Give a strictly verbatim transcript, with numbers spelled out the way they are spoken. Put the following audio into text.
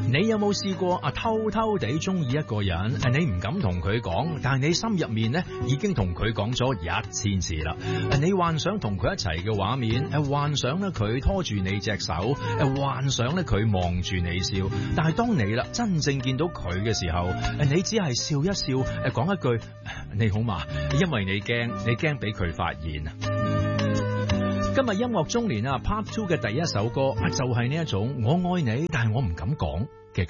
你有冇試過啊偷偷地中意一個人？你唔敢同佢講，但係你心入面咧已經同佢講咗一千次啦。你幻想同佢一齊嘅畫面，誒幻想咧佢拖住你隻手，誒幻想咧佢望住你笑。但係當你啦真正見到佢嘅時候，誒你只係笑一笑，誒講一句你好嘛，因為你驚，你驚俾佢發現。今日音樂中年啊 Part Two 嘅第一首歌就係呢一種我愛你，但係我唔敢講。